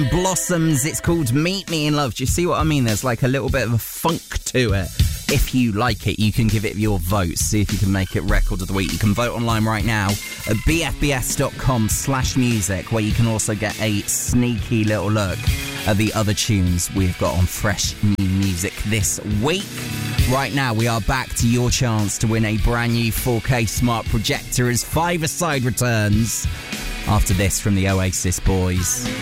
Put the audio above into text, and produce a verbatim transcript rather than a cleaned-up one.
Blossoms. It's called Meet Me in Love. Do you see what I mean? There's like a little bit of a funk to it. If you like it, you can give it your vote. See if you can make it Record of the Week. You can vote online right now at bfbs.com slash music, where you can also get a sneaky little look at the other tunes we've got on Fresh New Music this week. Right now, we are back to your chance to win a brand new four K smart projector as Five-A-Side returns after this from the Oasis Boys.